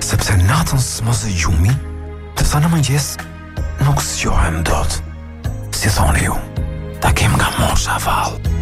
sepse natën mos e gjumi, të sa në mëngjes nuk zgjohem dot. Si thoni ju, ta kem nga mosha vallë.